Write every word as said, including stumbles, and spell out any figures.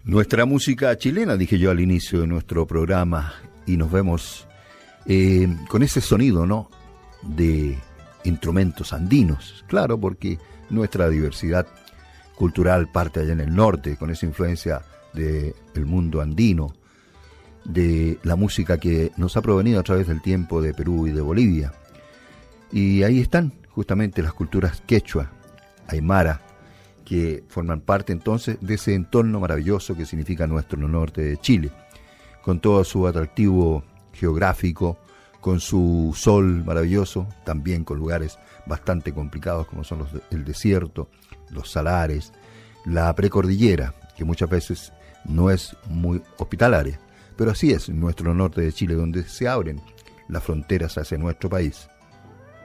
Nuestra música chilena, dije yo al inicio de nuestro programa, y nos vemos eh, con ese sonido, ¿no?, de instrumentos andinos, claro, porque nuestra diversidad cultural parte allá en el norte, con esa influencia del mundo andino, de la música que nos ha provenido a través del tiempo de Perú y de Bolivia. Y ahí están justamente las culturas quechua, aymara, que forman parte entonces de ese entorno maravilloso que significa nuestro norte de Chile, con todo su atractivo geográfico, con su sol maravilloso, también con lugares bastante complicados como son los, el desierto, los salares, la precordillera, que muchas veces no es muy hospitalaria, pero así es nuestro norte de Chile, donde se abren las fronteras hacia nuestro país.